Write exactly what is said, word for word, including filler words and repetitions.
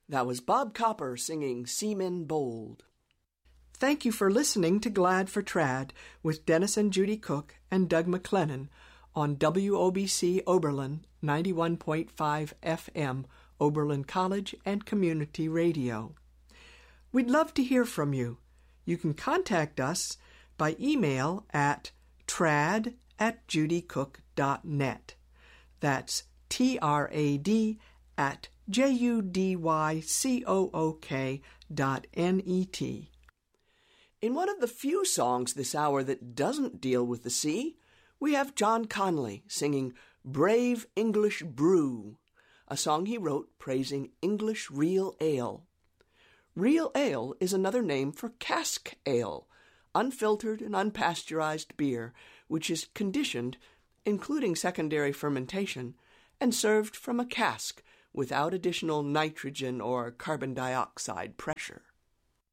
That was Bob Copper singing Seamen Bold. Thank you for listening to Glad for Trad with Dennis and Judy Cook and Doug McLennan on W O B C Oberlin ninety-one point five F M, Oberlin College and Community Radio. We'd love to hear from you. You can contact us by email at trad at judycook dot net. That's T R A D at J U D Y C O O K dot N E T. In one of the few songs this hour that doesn't deal with the sea, we have John Conley singing Brave English Brew, a song he wrote praising English real ale. Real ale is another name for cask ale, unfiltered and unpasteurized beer, which is conditioned, including secondary fermentation, and served from a cask without additional nitrogen or carbon dioxide pressure.